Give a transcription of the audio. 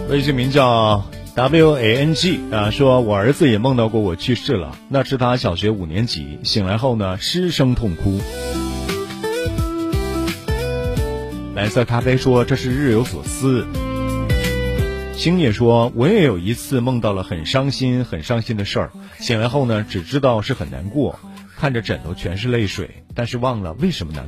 微信名叫 WANG 啊，说我儿子也梦到过我去世了，那是他小学5年级，醒来后呢失声痛哭。蓝色咖啡说这是日有所思。星野说我也有一次梦到了很伤心的事儿，醒来后呢只知道是很难过，看着枕头全是泪水，但是忘了为什么难